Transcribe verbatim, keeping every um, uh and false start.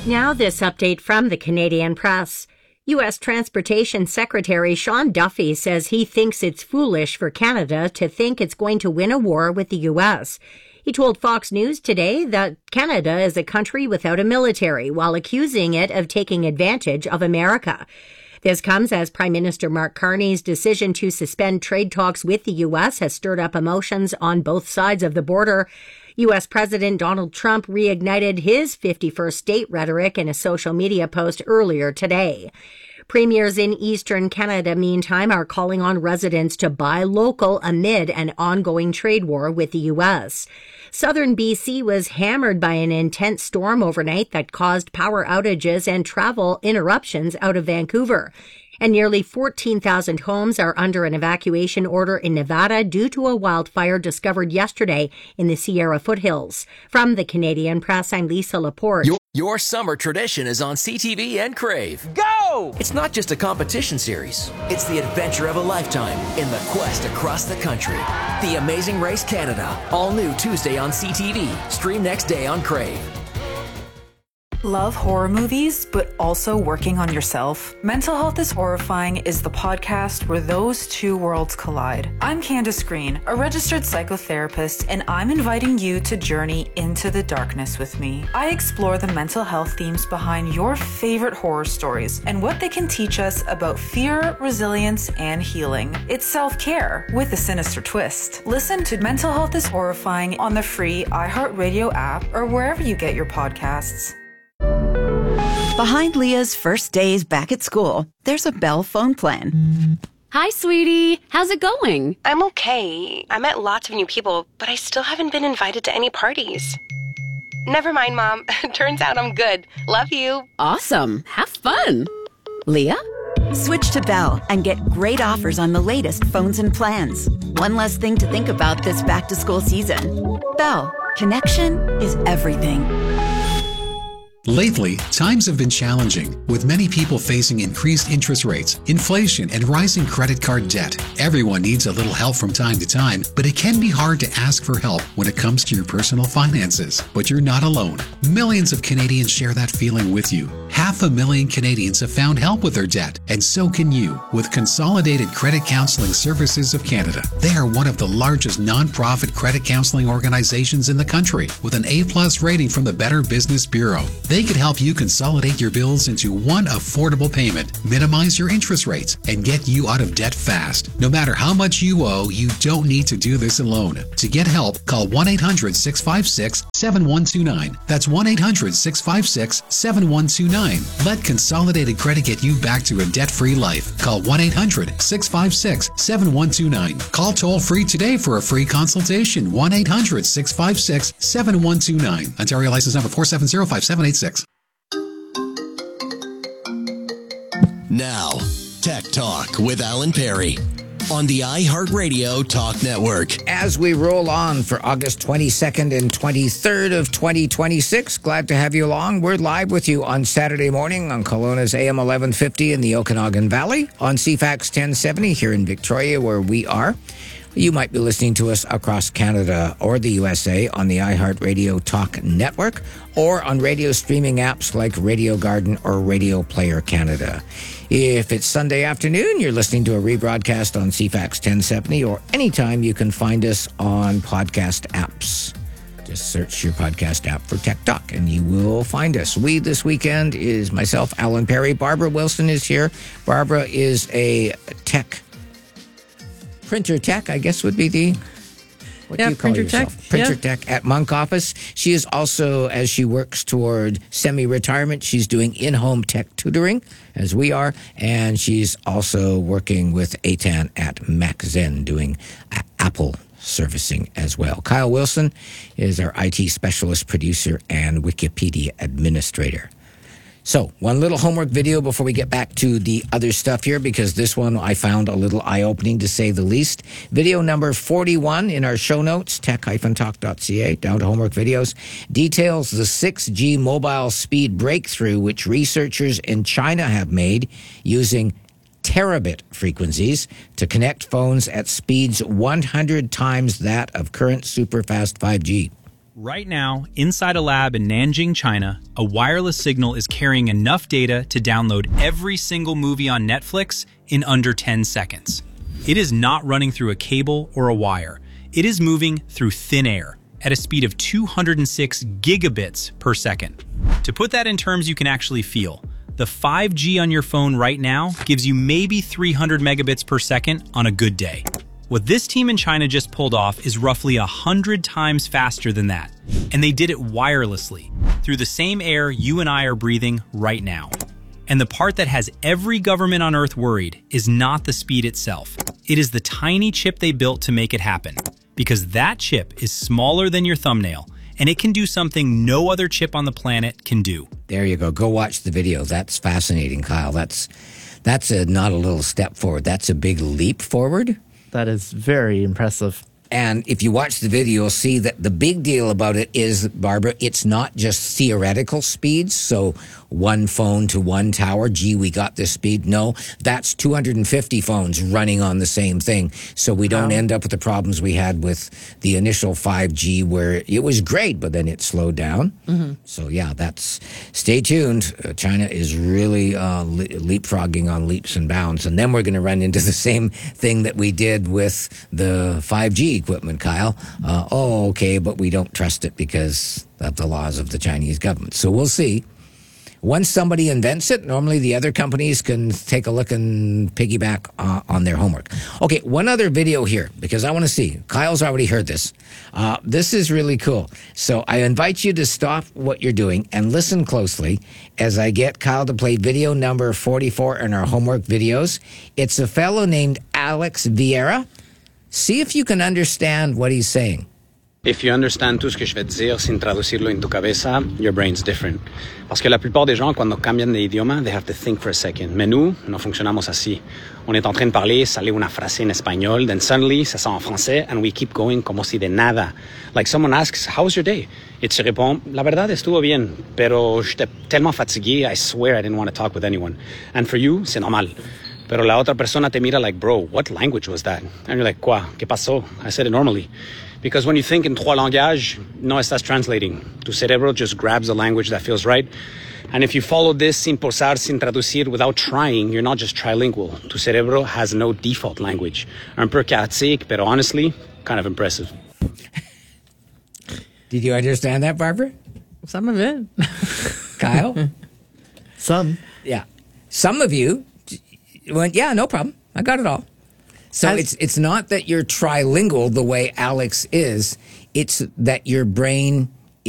Now this update from the Canadian Press. U S Transportation Secretary Sean Duffy says he thinks it's foolish for Canada to think it's going to win a war with the U S. He told Fox News today that Canada is a country without a military, while accusing it of taking advantage of America. This comes as Prime Minister Mark Carney's decision to suspend trade talks with the U S has stirred up emotions on both sides of the border. U S President Donald Trump reignited his fifty-first state rhetoric in a social media post earlier today. Premiers in Eastern Canada, meantime, are calling on residents to buy local amid an ongoing trade war with the U S. Southern B C was hammered by an intense storm overnight that caused power outages and travel interruptions out of Vancouver. And nearly fourteen thousand homes are under an evacuation order in Nevada due to a wildfire discovered yesterday in the Sierra foothills. From the Canadian Press, I'm Lisa Laporte. Your, your summer tradition is on C T V and Crave. Go! It's not just a competition series. It's the adventure of a lifetime in the quest across the country. The Amazing Race Canada. All new Tuesday on C T V. Stream next day on Crave. Love horror movies, but also working on yourself? Mental Health is Horrifying is the podcast where those two worlds collide. I'm Candace Green, a registered psychotherapist, and I'm inviting you to journey into the darkness with me. I explore the mental health themes behind your favorite horror stories and what they can teach us about fear, resilience, and healing. It's self-care with a sinister twist. Listen to Mental Health is Horrifying on the free iHeartRadio app or wherever you get your podcasts. Behind Leah's first days back at school, there's a Bell phone plan. Hi, sweetie. How's it going? I'm okay. I met lots of new people, but I still haven't been invited to any parties. Never mind, Mom. Turns out I'm good. Love you. Awesome. Have fun. Leah? Switch to Bell and get great offers on the latest phones and plans. One less thing to think about this back-to-school season. Bell. Connection is everything. Lately, times have been challenging, with many people facing increased interest rates, inflation, and rising credit card debt. Everyone needs a little help from time to time, but it can be hard to ask for help when it comes to your personal finances. But you're not alone. Millions of Canadians share that feeling with you. Half a million Canadians have found help with their debt, and so can you with Consolidated Credit Counseling Services of Canada. They are one of the largest non-profit credit counseling organizations in the country, with an A-plus rating from the Better Business Bureau. They could help you consolidate your bills into one affordable payment, minimize your interest rates, and get you out of debt fast. No matter how much you owe, you don't need to do this alone. To get help, call one eight hundred six five six seven one two nine. That's one eight hundred six five six seven one two nine. Let Consolidated Credit get you back to a debt-free life. Call one eight hundred six five six seven one two nine. Call toll-free today for a free consultation. one eight hundred six five six seven one two nine. Ontario license number four seven zero five seven eight six. Now, Tech Talk with Alan Perry on the iHeartRadio Talk Network. As we roll on for August twenty-second and twenty-third of twenty twenty-six, glad to have you along. We're live with you on Saturday morning on Kelowna's A M eleven fifty in the Okanagan Valley, on C FAX ten seventy here in Victoria, where we are. You might be listening to us across Canada or the U S A on the iHeartRadio Talk Network, or on radio streaming apps like Radio Garden or Radio Player Canada. If it's Sunday afternoon, you're listening to a rebroadcast on C FAX ten seventy, or anytime you can find us on podcast apps. Just search your podcast app for Tech Talk and you will find us. We this weekend is myself, Alan Perry. Barbara Wilson is here. Barbara is a tech Printer Tech, I guess would be the, what yeah, do you call Printer yourself? Tech. Printer yeah. Tech at Monk Office. She is also, as she works toward semi-retirement, she's doing in-home tech tutoring, as we are, and she's also working with A T A N at MacZen, doing uh, Apple servicing as well. Kyle Wilson is our I T specialist, producer, and Wikipedia administrator. So, one little homework video before we get back to the other stuff here, because this one I found a little eye-opening, to say the least. Video number forty-one in our show notes, tech dash talk dot c a, down to homework videos, details the six G mobile speed breakthrough which researchers in China have made using terabit frequencies to connect phones at speeds one hundred times that of current super-fast five G. Right now, inside a lab in Nanjing, China, a wireless signal is carrying enough data to download every single movie on Netflix in under ten seconds. It is not running through a cable or a wire. It is moving through thin air at a speed of two hundred six gigabits per second. To put that in terms you can actually feel, the five G on your phone right now gives you maybe three hundred megabits per second on a good day. What this team in China just pulled off is roughly one hundred times faster than that. And they did it wirelessly, through the same air you and I are breathing right now. And the part that has every government on Earth worried is not the speed itself. It is the tiny chip they built to make it happen. Because that chip is smaller than your thumbnail, and it can do something no other chip on the planet can do. There you go. Go watch the video. That's fascinating, Kyle. That's, that's a, not a little step forward. That's a big leap forward. That is very impressive. And if you watch the video, you'll see that the big deal about it is, Barbara, it's not just theoretical speeds. So one phone to one tower, gee, we got this speed. No, that's two hundred fifty phones running on the same thing. So we don't wow. end up with the problems we had with the initial five G where it was great, but then it slowed down. Mm-hmm. So yeah, that's, stay tuned. Uh, China is really uh, le- leapfrogging on leaps and bounds. And then we're going to run into the same thing that we did with the five G equipment, Kyle. Uh, oh, okay, but we don't trust it because of the laws of the Chinese government. So we'll see. Once somebody invents it, normally the other companies can take a look and piggyback uh, on their homework. Okay, one other video here, because I want to see. Kyle's already heard this. Uh, this is really cool. So I invite you to stop what you're doing and listen closely as I get Kyle to play video number forty-four in our homework videos. It's a fellow named Alex Vieira. See if you can understand what he's saying. If you understand tout ce que je vais te dire sin traducirlo en tu cabeza, your brain's different. Parce que la plupart des gens, cuando cambian de idioma, they have to think for a second. Mais nous, no funcionamos así. On est en train de parler, sale una frase en español, then suddenly, ça sent en français, and we keep going como si de nada. Like someone asks, how was your day? Et tu réponds, la verdad estuvo bien, pero j'étais tellement fatigué, I swear I didn't want to talk with anyone. And for you, c'est normal. Pero la otra persona te mira like, bro, what language was that? And you're like, quoi? ¿Qué pasó? I said it normally. Because when you think in trois langages, no estás translating. Tu cerebro just grabs the language that feels right. And if you follow this sin posar, sin traducir, without trying, you're not just trilingual. Tu cerebro has no default language. Un peu chaotic, pero honestly, kind of impressive. Did you understand that, Barbara? Some of it. Kyle? Some. Yeah. Some of you went, yeah, no problem. I got it all. So As, it's it's not that you're trilingual the way Alex is. It's that your brain